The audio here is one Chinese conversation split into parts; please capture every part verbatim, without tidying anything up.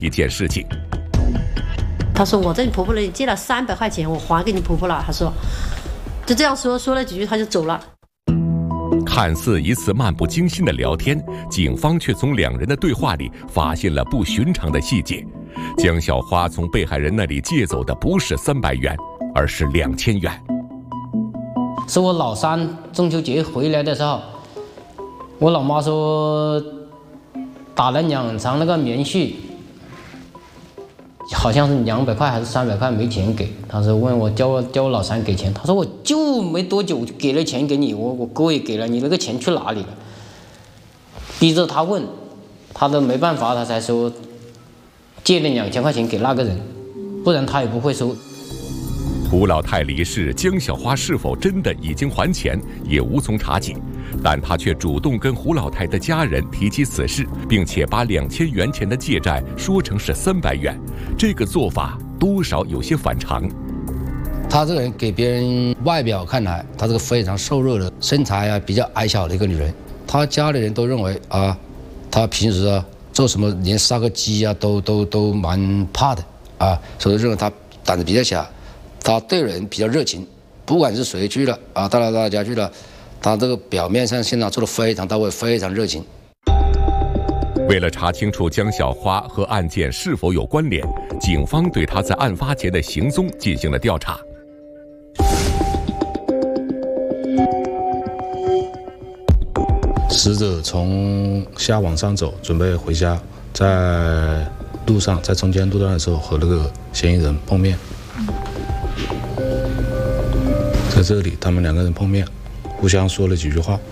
一件事情。 他说：“我在你婆婆那里借了三百块钱，我还给你婆婆了。”他说，就这样说说了几句，他就走了。 看似一次漫不经心的聊天，警方却从两人的对话里发现了不寻常的细节。江小花从被害人那里借走的不是三百元，而是两千元。 是我老三中秋节回来的时候，我老妈说打了两场那个棉絮，好像是两百块还是三百块没钱给。他说问我叫我叫我老三给钱，他说我就没多久就给了钱给你，我我哥也给了，你那个钱去哪里了？逼着他问，他都没办法，他才说借了两千块钱给那个人，不然他也不会收。 胡老太离世，江小花是否真的已经还钱，也无从查起。但他却主动跟胡老太的家人提起此事，并且把两千元钱的借债说成是三百元，这个做法多少有些反常。 她这个人给别人外表看来，她是个非常瘦弱的，身材啊比较矮小的一个女人。她家里人都认为啊，她平时啊做什么连杀个鸡啊都都都蛮怕的啊，所以认为她胆子比较小。她对人比较热情，不管是谁去了啊，到了大家去了，她这个表面上现场做得非常到位，非常热情。 为了查清楚江小花和案件是否有关联，警方对她在案发前的行踪进行了调查。 死者从下往上走，准备回家，在路上，在中间路段的时候和那个嫌疑人碰面。在这里，他们两个人碰面，互相说了几句话。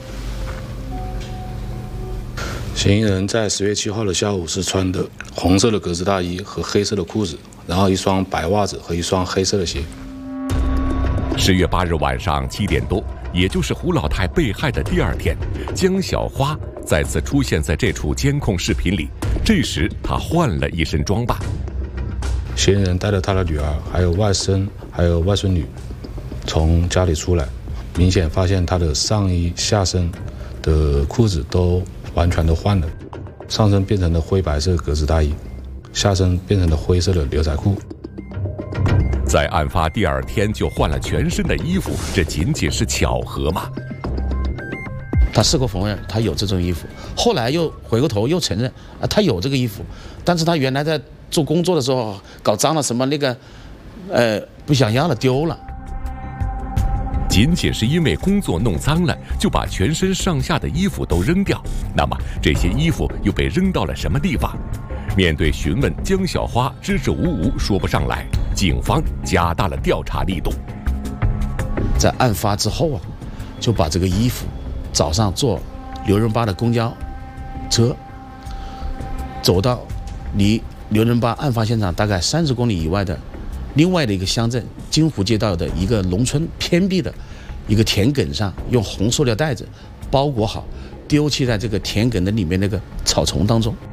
嫌疑人在十月七号的下午是穿的红色的格子大衣和黑色的裤子，然后一双白袜子和一双黑色的鞋。 十月八日晚上七点多，也就是胡老太被害的第二天，江小花再次出现在这处监控视频里。这时，她换了一身装扮。 嫌疑人带着他的女儿，还有外甥，还有外孙女，从家里出来，明显发现他的上衣、下身的裤子都完全的换了，上身变成了灰白色格子大衣，下身变成了灰色的牛仔裤。 在案发第二天就换了全身的衣服，这仅仅是巧合吗？ 他事后否认他有这种衣服，后来又回过头又承认啊他有这个衣服，但是他原来在做工作的时候搞脏了什么那个，呃不想要了丢了。 仅仅是因为工作弄脏了，就把全身上下的衣服都扔掉，那么这些衣服又被扔到了什么地方？面对询问，江小花支支吾吾说不上来。警方加大了调查力度。 在案发之后啊，就把这个衣服早上坐刘仁巴的公交车，走到离刘仁巴案发现场大概三十公里以外的另外的一个乡镇金湖街道的一个农村偏僻的一个田埂上，用红塑料袋子包裹好，丢弃在这个田埂的里面那个草丛当中。